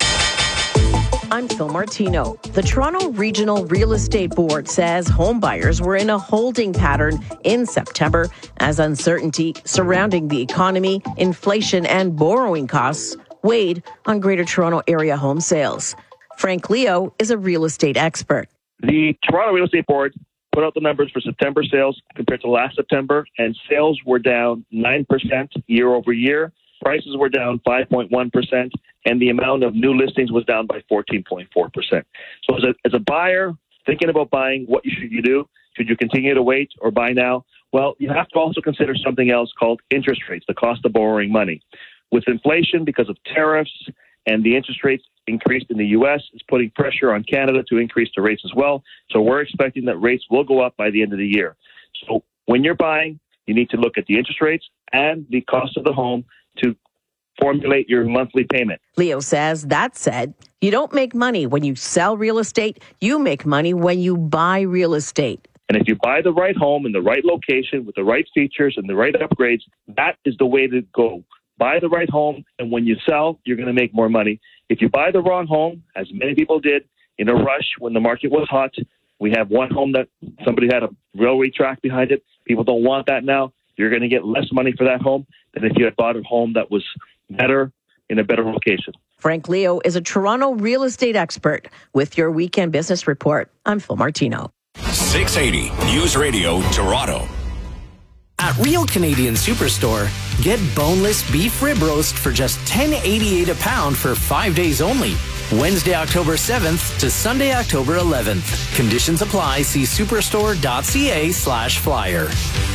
I'm Phil Martino. The Toronto Regional Real Estate Board says homebuyers were in a holding pattern in September as uncertainty surrounding the economy, inflation, and borrowing costs weighed on Greater Toronto Area home sales. Frank Leo is a real estate expert. The Toronto Real Estate Board put out the numbers for September sales compared to last September, and sales were down nine percent year over year. Prices were down five point one percent, and the amount of new listings was down by fourteen point four percent. So as a, as a buyer thinking about buying, what should you do? Should you continue to wait or buy now? Well, you have to also consider something else called interest rates, the cost of borrowing money. With inflation, because of tariffs and the interest rates increased in the U S, is putting pressure on Canada to increase the rates as well. So we're expecting that rates will go up by the end of the year. So when you're buying, you need to look at the interest rates and the cost of the home to formulate your monthly payment. Leo says, that said, you don't make money when you sell real estate. You make money when you buy real estate. And if you buy the right home in the right location with the right features and the right upgrades, that is the way to go. Buy the right home, and when you sell, you're going to make more money. If you buy the wrong home, as many people did, in a rush when the market was hot, we have one home that somebody had a railway track behind it. People don't want that now. You're going to get less money for that home than if you had bought a home that was better in a better location. Frank Leo is a Toronto real estate expert. With your Weekend Business Report, I'm Phil Martino. six eighty News Radio, Toronto. At Real Canadian Superstore, get boneless beef rib roast for just ten eighty-eight a pound for five days only. Wednesday, October seventh to Sunday, October eleventh. Conditions apply. See superstore.ca slash flyer.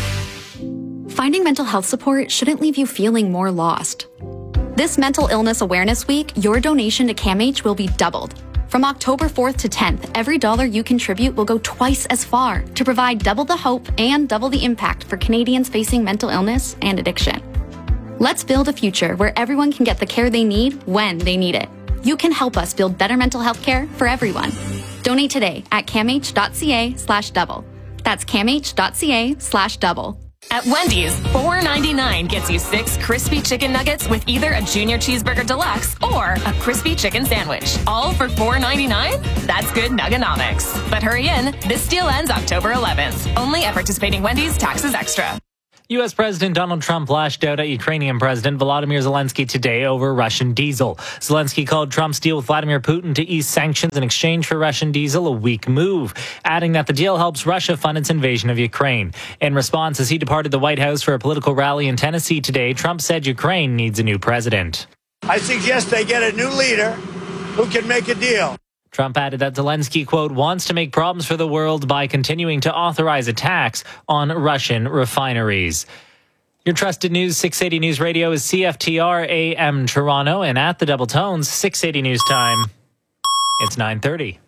Finding mental health support shouldn't leave you feeling more lost. This Mental Illness Awareness Week, your donation to CAMH will be doubled. From October fourth to tenth, every dollar you contribute will go twice as far to provide double the hope and double the impact for Canadians facing mental illness and addiction. Let's build a future where everyone can get the care they need when they need it. You can help us build better mental health care for everyone. Donate today at camh.ca slash double. That's camh.ca slash double. At Wendy's, four ninety-nine gets you six crispy chicken nuggets with either a junior cheeseburger deluxe or a crispy chicken sandwich. All for four ninety-nine? That's good nuggonomics. But hurry in, this deal ends October eleventh. Only at participating Wendy's, taxes extra. U S. President Donald Trump lashed out at Ukrainian President Volodymyr Zelensky today over Russian diesel. Zelensky called Trump's deal with Vladimir Putin to ease sanctions in exchange for Russian diesel a weak move, adding that the deal helps Russia fund its invasion of Ukraine. In response, as he departed the White House for a political rally in Tennessee today, Trump said Ukraine needs a new president. I suggest they get a new leader who can make a deal. Trump added that Zelensky, quote, wants to make problems for the world by continuing to authorize attacks on Russian refineries. Your trusted news, six eighty News Radio, is C F T R A M Toronto, and at the Double Tones, six eighty News Time. It's nine thirty.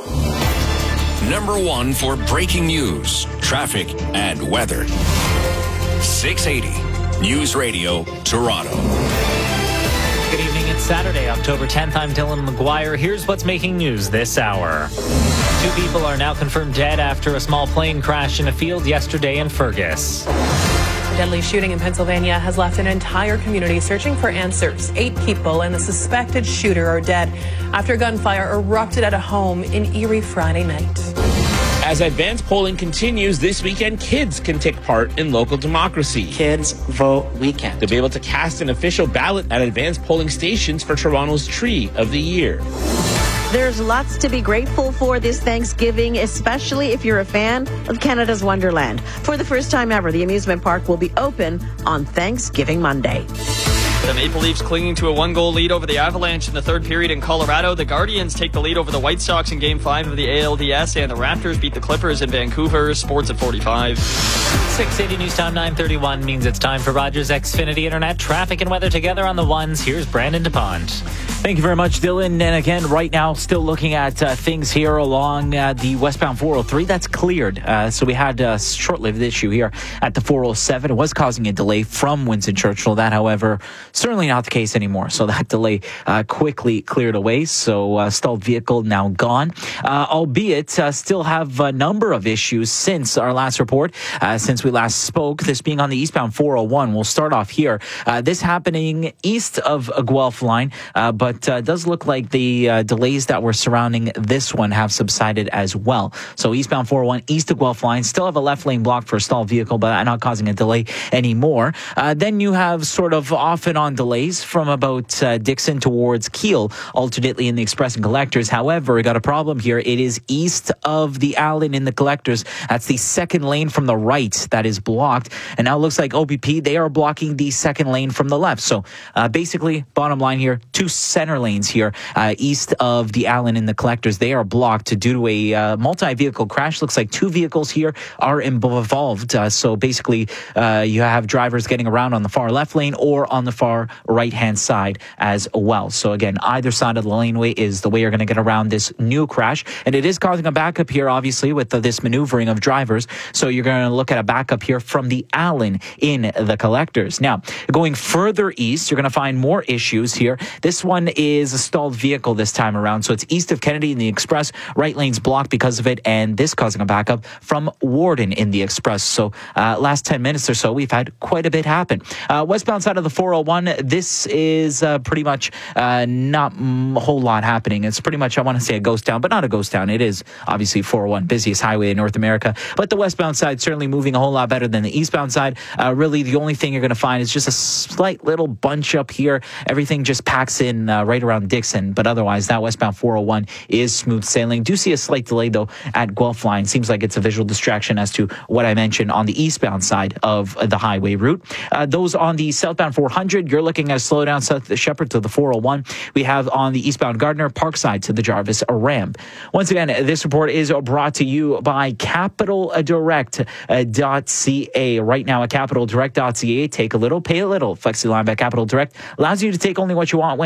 Number one for breaking news, traffic, and weather. six eighty News Radio, Toronto. Good evening. It's Saturday, October tenth. I'm Dylan McGuire. Here's what's making news this hour. Two people are now confirmed dead after a small plane crashed in a field yesterday in Fergus. A deadly shooting in Pennsylvania has left an entire community searching for answers. Eight people and the suspected shooter are dead after gunfire erupted at a home in Erie Friday night. As advanced polling continues this weekend, kids can take part in local democracy. Kids Vote Weekend. To be able to cast an official ballot at advanced polling stations for Toronto's Tree of the Year. There's lots to be grateful for this Thanksgiving, especially if you're a fan of Canada's Wonderland. For the first time ever, the amusement park will be open on Thanksgiving Monday. The Maple Leafs clinging to a one-goal lead over the Avalanche in the third period in Colorado. The Guardians take the lead over the White Sox in Game five of the A L D S, and the Raptors beat the Clippers in Vancouver. Sports at forty-five. six eighty News Time, nine thirty-one means it's time for Rogers Xfinity Internet. Traffic and weather together on the ones. Here's Brandon DuPont. Thank you very much, Dylan. And again, right now, still looking at uh, things here along uh, the westbound four oh three. That's cleared. Uh, so we had a short-lived issue here at the four oh seven. It was causing a delay from Winston Churchill. That, however, certainly not the case anymore. So that delay uh, quickly cleared away. So uh, stalled vehicle now gone. Uh, albeit uh, still have a number of issues since our last report, uh, since we last spoke. This being on the eastbound four oh one. We'll start off here. Uh, this happening east of a Guelph line, uh, but But uh, it does look like the uh, delays that were surrounding this one have subsided as well. So eastbound four oh one, east of Guelph line, still have a left lane blocked for a stalled vehicle, but not causing a delay anymore. Uh, then you have sort of off and on delays from about uh, Dixon towards Keele, alternately in the Express and Collectors. However, we got a problem here. It is east of the Allen in the Collectors. That's the second lane from the right that is blocked. And now it looks like O P P, they are blocking the second lane from the left. So uh, basically, bottom line here, two center lanes here uh, east of the Allen in the Collectors. They are blocked due to a uh, multi-vehicle crash. Looks like two vehicles here are involved. Uh, so basically, uh, you have drivers getting around on the far left lane or on the far right-hand side as well. So again, either side of the laneway is the way you're going to get around this new crash. And it is causing a backup here, obviously, with the, this maneuvering of drivers. So you're going to look at a backup here from the Allen in the Collectors. Now, going further east, you're going to find more issues here. This one is a stalled vehicle this time around. So it's east of Kennedy in the Express. Right lane's blocked because of it, and this causing a backup from Warden in the Express. So uh, last ten minutes or so, we've had quite a bit happen. Uh, westbound side of the four oh one, this is uh, pretty much uh, not a whole lot happening. It's pretty much, I want to say a ghost town, but not a ghost town. It is obviously four oh one, busiest highway in North America. But the westbound side certainly moving a whole lot better than the eastbound side. Uh, really, the only thing you're going to find is just a slight little bunch up here. Everything just packs in uh, right around Dixon, but otherwise that westbound four oh one is smooth sailing. Do see a slight delay though at Guelph line. Seems like it's a visual distraction as to what I mentioned on the eastbound side of the highway route. Uh, those on the southbound four hundred, you're looking at a slowdown south of the Shepherd to the four oh one. We have on the eastbound Gardner Parkside to the Jarvis ramp. Once again, this report is brought to you by Capital Direct dot C A. Right now at Capital Direct dot C A, take a little, pay a little. FlexiLine by Capital Direct allows you to take only what you want when you want it.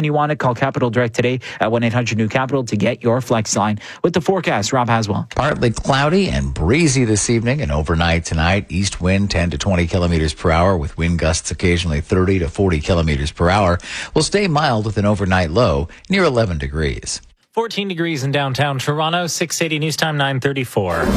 Call Capital Direct today at one eight hundred new capital to get your flex line. With the forecast, Rob Haswell. Partly cloudy and breezy this evening and overnight tonight. East wind ten to twenty kilometers per hour with wind gusts occasionally thirty to forty kilometers per hour. Will stay mild with an overnight low near eleven degrees. fourteen degrees in downtown Toronto. six eighty News Time nine thirty-four.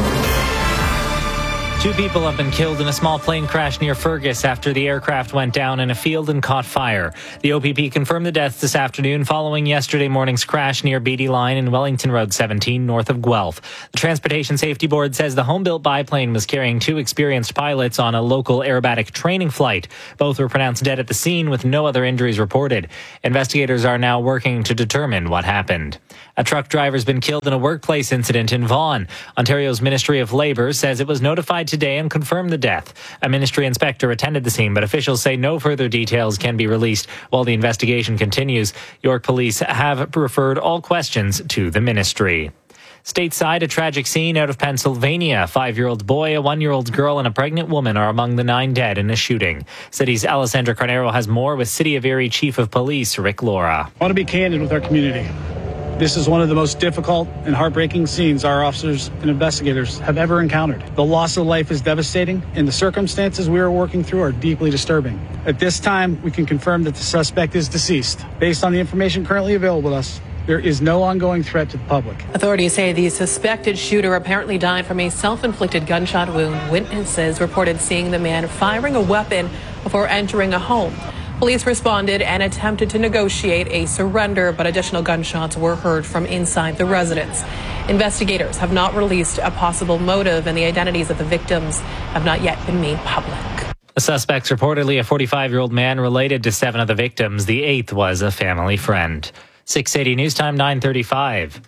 Two people have been killed in a small plane crash near Fergus after the aircraft went down in a field and caught fire. The O P P confirmed the deaths this afternoon following yesterday morning's crash near Beatty Line in Wellington Road seventeen, north of Guelph. The Transportation Safety Board says the home-built biplane was carrying two experienced pilots on a local aerobatic training flight. Both were pronounced dead at the scene with no other injuries reported. Investigators are now working to determine what happened. A truck driver's been killed in a workplace incident in Vaughan. Ontario's Ministry of Labour says it was notified today and confirmed the death. A ministry inspector attended the scene, but officials say no further details can be released while the investigation continues. York Police have referred all questions to the ministry. Stateside, a tragic scene out of Pennsylvania. A five-year-old boy, a one-year-old girl, and a pregnant woman are among the nine dead in a shooting. City's Alessandra Carnero has more with City of Erie Chief of Police Rick Laura. I want to be candid with our community. This is one of the most difficult and heartbreaking scenes our officers and investigators have ever encountered. The loss of life is devastating, and the circumstances we are working through are deeply disturbing. At this time, we can confirm that the suspect is deceased. Based on the information currently available to us, there is no ongoing threat to the public. Authorities say the suspected shooter apparently died from a self-inflicted gunshot wound. Witnesses reported seeing the man firing a weapon before entering a home. Police responded and attempted to negotiate a surrender, but additional gunshots were heard from inside the residence. Investigators have not released a possible motive, and the identities of the victims have not yet been made public. The suspect's reportedly a forty-five-year-old man related to seven of the victims. The eighth was a family friend. six eighty News Time nine thirty-five.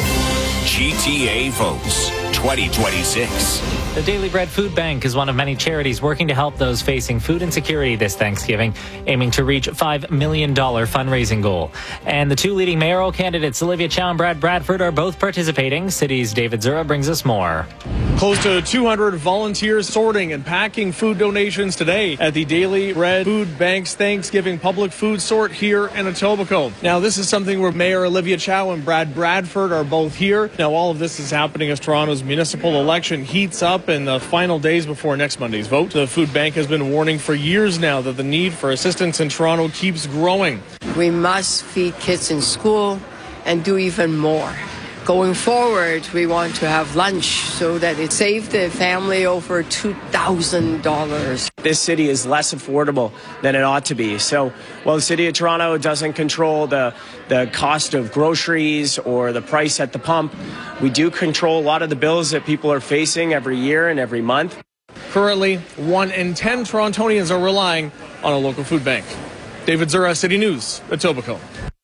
G T A votes twenty twenty-six. The Daily Bread Food Bank is one of many charities working to help those facing food insecurity this Thanksgiving, aiming to reach a five million dollars fundraising goal. And the two leading mayoral candidates, Olivia Chow and Brad Bradford, are both participating. City's David Zura brings us more. Close to two hundred volunteers sorting and packing food donations today at the Daily Bread Food Bank's Thanksgiving public food sort here in Etobicoke. Now, this is something where Mayor Olivia Chow and Brad Bradford are both here. Now, all of this is happening as Toronto's municipal election heats up in the final days before next Monday's vote. The food bank has been warning for years now that the need for assistance in Toronto keeps growing. We must feed kids in school and do even more. Going forward, we want to have lunch so that it saves the family over two thousand dollars. This city is less affordable than it ought to be. So while the city of Toronto doesn't control the, the cost of groceries or the price at the pump, we do control a lot of the bills that people are facing every year and every month. Currently, one in ten Torontonians are relying on a local food bank. David Zura, City News, Etobicoke.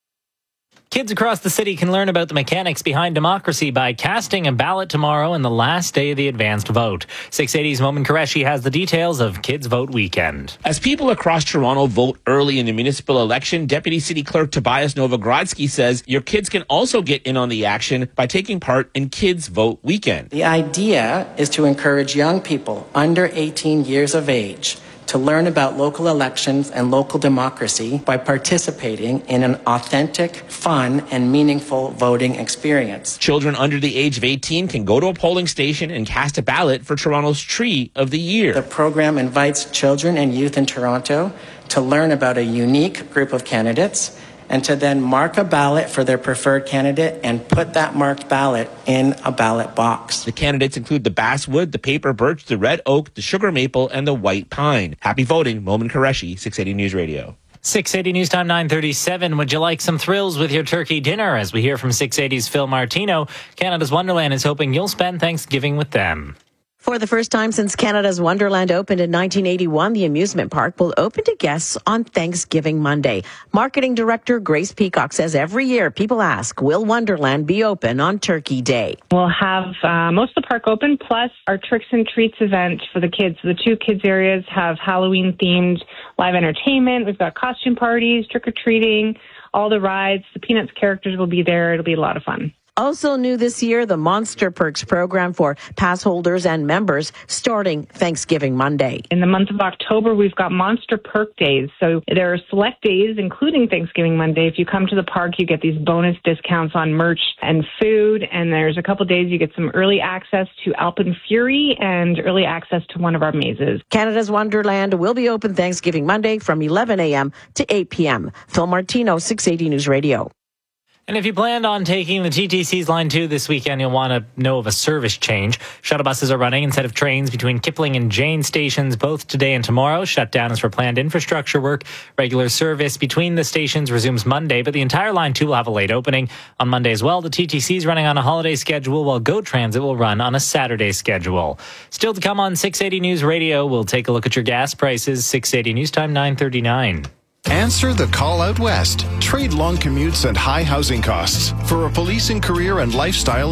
Kids across the city can learn about the mechanics behind democracy by casting a ballot tomorrow in the last day of the advanced vote. six eighty's Momin Qureshi has the details of Kids Vote Weekend. As people across Toronto vote early in the municipal election, Deputy City Clerk Tobias Novogradsky says your kids can also get in on the action by taking part in Kids Vote Weekend. The idea is to encourage young people under eighteen years of age to learn about local elections and local democracy by participating in an authentic, fun, and meaningful voting experience. Children under the age of eighteen can go to a polling station and cast a ballot for Toronto's Tree of the Year. The program invites children and youth in Toronto to learn about a unique group of candidates and to then mark a ballot for their preferred candidate and put that marked ballot in a ballot box. The candidates include the basswood, the paper birch, the red oak, the sugar maple, and the white pine. Happy voting, Momin Qureshi, six eighty News Radio. six eighty News Time nine thirty-seven. Would you like some thrills with your turkey dinner? As we hear from six eighty's Phil Martino, Canada's Wonderland is hoping you'll spend Thanksgiving with them. For the first time since Canada's Wonderland opened in nineteen eighty-one, the amusement park will open to guests on Thanksgiving Monday. Marketing Director Grace Peacock says every year people ask, will Wonderland be open on Turkey Day? We'll have uh, most of the park open, plus our Tricks and Treats event for the kids. The two kids areas have Halloween-themed live entertainment. We've got costume parties, trick-or-treating, all the rides. The Peanuts characters will be there. It'll be a lot of fun. Also new this year, the Monster Perks program for pass holders and members starting Thanksgiving Monday. In the month of October, we've got Monster Perk Days. So there are select days, including Thanksgiving Monday. If you come to the park, you get these bonus discounts on merch and food. And there's a couple days you get some early access to Alpen Fury and early access to one of our mazes. Canada's Wonderland will be open Thanksgiving Monday from eleven a.m. to eight p.m. Phil Martino, six eighty News Radio. And if you planned on taking the T T C's Line two this weekend, you'll want to know of a service change. Shuttle buses are running instead of trains between Kipling and Jane stations both today and tomorrow. Shutdown is for planned infrastructure work. Regular service between the stations resumes Monday, but the entire Line two will have a late opening on Monday as well. The T T C is running on a holiday schedule, while Go Transit will run on a Saturday schedule. Still to come on six eighty News Radio, we'll take a look at your gas prices. six eighty News Time, nine thirty-nine. Answer the call out west. Trade long commutes and high housing costs for a policing career and lifestyle